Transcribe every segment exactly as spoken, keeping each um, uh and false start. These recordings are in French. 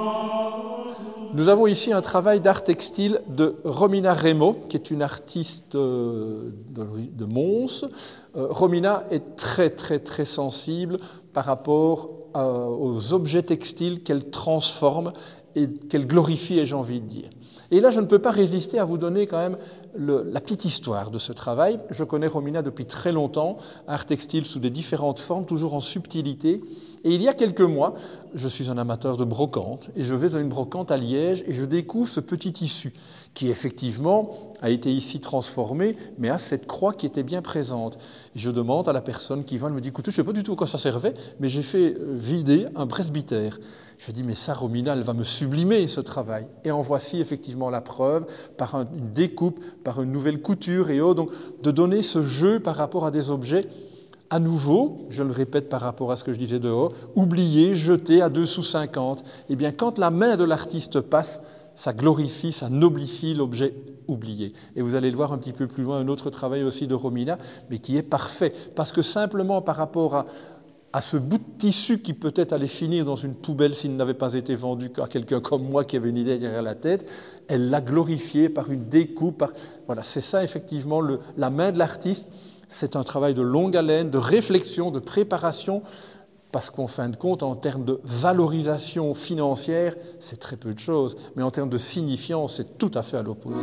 Nous avons ici un travail d'art textile de Romina Remo, qui est une artiste de, de Mons. Euh, Romina est très très très sensible par rapport à, aux objets textiles qu'elle transforme et qu'elle glorifie, ai-je envie de dire. Et là, je ne peux pas résister à vous donner quand même le, la petite histoire de ce travail. Je connais Romina depuis très longtemps, art textile sous des différentes formes, toujours en subtilité. Et il y a quelques mois, je suis un amateur de brocante et je vais à une brocante à Liège et je découvre ce petit tissu qui effectivement a été ici transformé, mais a cette croix qui était bien présente. Et je demande à la personne qui vend, elle me dit, écoute, je ne sais pas du tout à quoi ça servait, mais j'ai fait vider un presbytère. Je dis, mais ça, Romina, elle va me sublimer ce travail. Et en voici effectivement la preuve, par un, une découpe, par une nouvelle couture et autres, donc de donner ce jeu par rapport à des objets. À nouveau, je le répète par rapport à ce que je disais dehors, oublié, jeté à deux sous cinquante. Eh bien, quand la main de l'artiste passe, ça glorifie, ça noblifie l'objet oublié. Et vous allez le voir un petit peu plus loin, un autre travail aussi de Romina, mais qui est parfait. Parce que simplement par rapport à, à ce bout de tissu qui peut-être allait finir dans une poubelle s'il n'avait pas été vendu à quelqu'un comme moi qui avait une idée derrière la tête, elle l'a glorifié par une découpe. Par... Voilà, c'est ça effectivement le, la main de l'artiste. C'est un travail de longue haleine, de réflexion, de préparation, parce qu'en fin de compte, en termes de valorisation financière, c'est très peu de choses, mais en termes de signifiance, c'est tout à fait à l'opposé.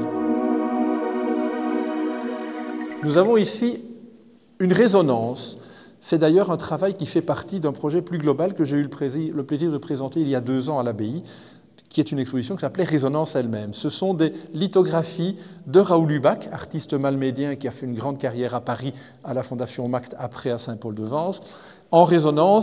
Nous avons ici une résonance. C'est d'ailleurs un travail qui fait partie d'un projet plus global que j'ai eu le plaisir de présenter il y a deux ans à l'abbaye, qui est une exposition qui s'appelait Résonance elle-même. Ce sont des lithographies de Raoul Hubac, artiste malmédien qui a fait une grande carrière à Paris, à la Fondation Mact, après à Saint-Paul-de-Vence, en résonance,